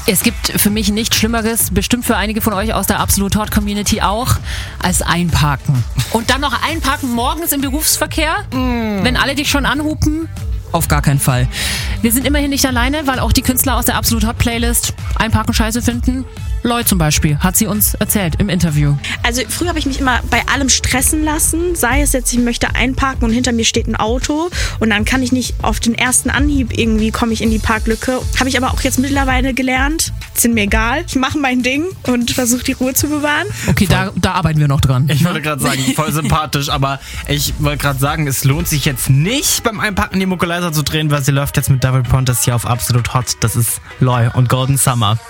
Es gibt für mich nichts Schlimmeres, bestimmt für einige von euch aus der Absolut Hot Community auch, als einparken. Und dann noch einparken morgens im Berufsverkehr, wenn alle dich schon anhupen. Auf gar keinen Fall. Wir sind immerhin nicht alleine, weil auch die Künstler aus der Absolut Hot Playlist Einparken scheiße finden. Loy zum Beispiel, hat sie uns erzählt im Interview. Also früher habe ich mich immer bei allem stressen lassen, sei es jetzt, ich möchte einparken und hinter mir steht ein Auto und dann kann ich nicht auf den ersten Anhieb irgendwie, komme ich in die Parklücke. Habe ich aber auch jetzt mittlerweile gelernt, sind mir egal, ich mache mein Ding und versuche die Ruhe zu bewahren. Okay, da arbeiten wir noch dran. Ich wollte gerade sagen, voll sympathisch, aber ich wollte gerade sagen, es lohnt sich jetzt nicht beim Einpacken die Mokuleiser zu drehen, weil sie läuft jetzt mit Double Pontes hier auf Absolut Hot. Das ist Loy und Golden Summer.